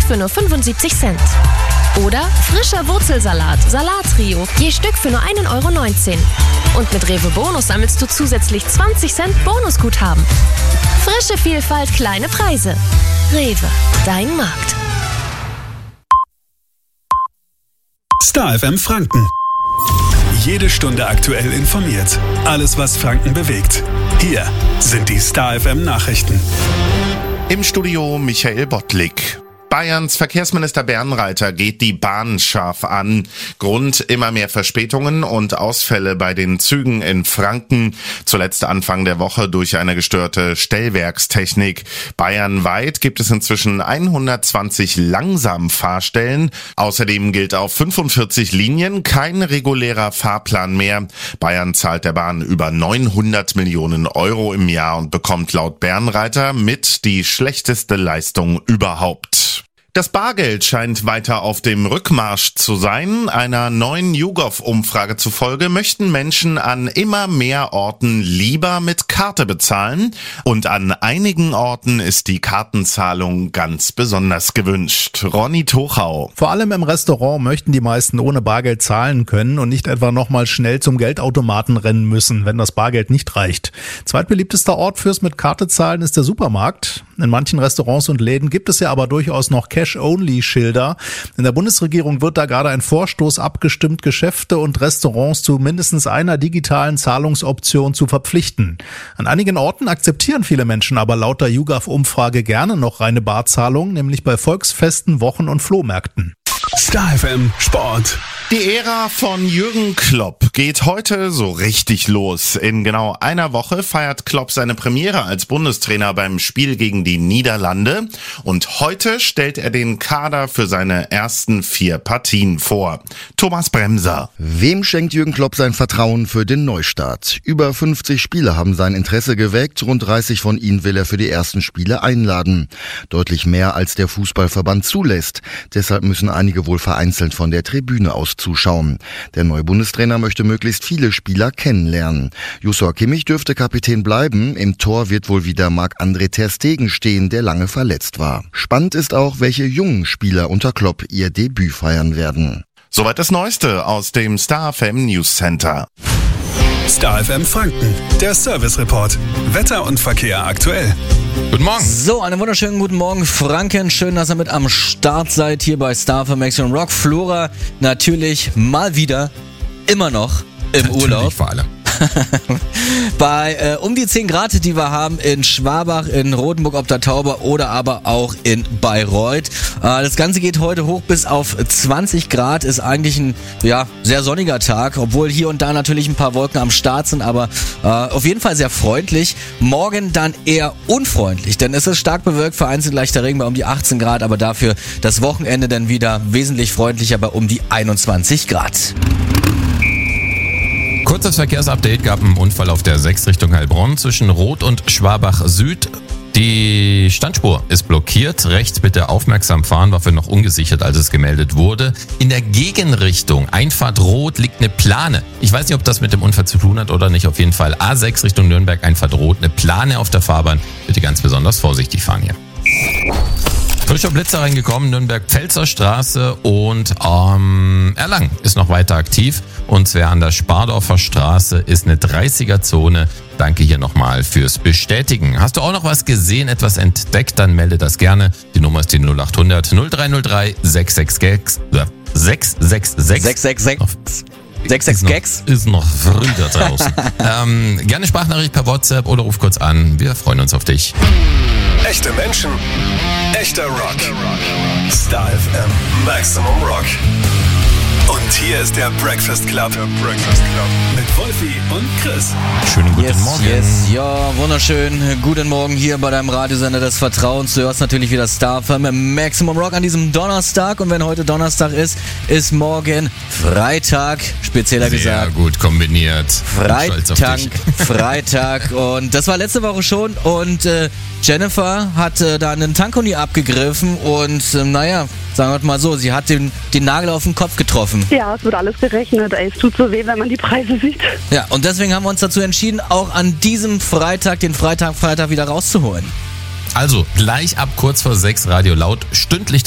für nur 75 Cent. Oder frischer Wurzelsalat, Salattrio, je Stück für nur 1,19 €. Und mit Rewe Bonus sammelst du zusätzlich 20 Cent Bonusguthaben. Frische Vielfalt, kleine Preise. Rewe, dein Markt. Star FM Franken. Jede Stunde aktuell informiert. Alles, was Franken bewegt. Hier sind die Star FM Nachrichten. Im Studio Michael Bottlik. Bayerns Verkehrsminister Bernreiter geht die Bahn scharf an. Grund immer mehr Verspätungen und Ausfälle bei den Zügen in Franken. Zuletzt Anfang der Woche durch eine gestörte Stellwerkstechnik. Bayernweit gibt es inzwischen 120 Langsamfahrstellen. Außerdem gilt auf 45 Linien kein regulärer Fahrplan mehr. Bayern zahlt der Bahn über 900 Millionen € im Jahr und bekommt laut Bernreiter mit die schlechteste Leistung überhaupt. Das Bargeld scheint weiter auf dem Rückmarsch zu sein. Einer neuen YouGov-Umfrage zufolge möchten Menschen an immer mehr Orten lieber mit Karte bezahlen. Und an einigen Orten ist die Kartenzahlung ganz besonders gewünscht. Ronny Tochau. Vor allem im Restaurant möchten die meisten ohne Bargeld zahlen können und nicht etwa nochmal schnell zum Geldautomaten rennen müssen, wenn das Bargeld nicht reicht. Zweitbeliebtester Ort fürs mit Karte zahlen ist der Supermarkt. In manchen Restaurants und Läden gibt es ja aber durchaus noch Cash-Only-Schilder. In der Bundesregierung wird da gerade ein Vorstoß abgestimmt, Geschäfte und Restaurants zu mindestens einer digitalen Zahlungsoption zu verpflichten. An einigen Orten akzeptieren viele Menschen aber laut der YouGov-Umfrage gerne noch reine Barzahlung, nämlich bei Volksfesten, Wochen- und Flohmärkten. Star FM Sport. Die Ära von Jürgen Klopp geht heute so richtig los. In genau einer Woche feiert Klopp seine Premiere als Bundestrainer beim Spiel gegen die Niederlande. Und heute stellt er den Kader für seine ersten 4 Partien vor. Thomas Bremser. Wem schenkt Jürgen Klopp sein Vertrauen für den Neustart? Über 50 Spieler haben sein Interesse geweckt. Rund 30 von ihnen will er für die ersten Spiele einladen. Deutlich mehr als der Fußballverband zulässt. Deshalb müssen einige wohl vereinzelt von der Tribüne aus zuschauen. Der neue Bundestrainer möchte möglichst viele Spieler kennenlernen. Joshua Kimmich dürfte Kapitän bleiben. Im Tor wird wohl wieder Marc-André ter Stegen stehen, der lange verletzt war. Spannend ist auch, welche jungen Spieler unter Klopp ihr Debüt feiern werden. Soweit das Neueste aus dem Star FM News Center. Star FM Franken, der Service Report. Wetter und Verkehr aktuell. Guten Morgen. So, einen wunderschönen guten Morgen, Franken. Schön, dass ihr mit am Start seid hier bei Star FM Maximum Rock. Flora natürlich mal wieder, immer noch im natürlich Urlaub. Vor allem. Bei um die 10 Grad, die wir haben in Schwabach, in Rotenburg ob der Tauber oder aber auch in Bayreuth. Das Ganze geht heute hoch bis auf 20 Grad, ist eigentlich ein sehr sonniger Tag, obwohl hier und da natürlich ein paar Wolken am Start sind, aber auf jeden Fall sehr freundlich. Morgen dann eher unfreundlich, denn es ist stark bewölkt, vereinzelt leichter Regen bei um die 18 Grad, aber dafür das Wochenende dann wieder wesentlich freundlicher bei um die 21 Grad. Kurzes Verkehrsupdate: gab einen Unfall auf der 6 Richtung Heilbronn zwischen Roth und Schwabach Süd. Die Standspur ist blockiert. Rechts bitte aufmerksam fahren, war für noch ungesichert, als es gemeldet wurde. In der Gegenrichtung, Einfahrt Roth, liegt eine Plane. Ich weiß nicht, ob das mit dem Unfall zu tun hat oder nicht. Auf jeden Fall A6 Richtung Nürnberg, Einfahrt Roth, eine Plane auf der Fahrbahn. Bitte ganz besonders vorsichtig fahren hier. Frischer Blitzer reingekommen, Nürnberg-Pfälzer Straße und Erlangen ist noch weiter aktiv. Und zwar an der Spardorfer Straße ist eine 30er-Zone. Danke hier nochmal fürs Bestätigen. Hast du auch noch was gesehen, etwas entdeckt, dann melde das gerne. Die Nummer ist die 0800 0303 66 666. 666 Gags. Ist noch früh da draußen. Gerne Sprachnachricht per WhatsApp oder ruf kurz an. Wir freuen uns auf dich. Echte Menschen, echter Rock. Star FM Maximum Rock. Und hier ist der Breakfast Club. Mit Wolfi und Chris. Schönen guten Morgen. Ja, wunderschön. Guten Morgen hier bei deinem Radiosender des Vertrauens. Du hörst natürlich wieder Star FM Maximum Rock an diesem Donnerstag. Und wenn heute Donnerstag ist, ist morgen Freitag. Spezieller gesagt. Sehr gut kombiniert. Freitag. Und das war letzte Woche schon. Und Jennifer hat da einen Tankuni abgegriffen. Und sagen wir mal so, sie hat den Nagel auf den Kopf getroffen. Ja, es wird alles gerechnet. Es tut so weh, wenn man die Preise sieht. Ja, und deswegen haben wir uns dazu entschieden, auch an diesem Freitag, den Freitag wieder rauszuholen. Also, gleich ab kurz vor 6 Radio Laut, stündlich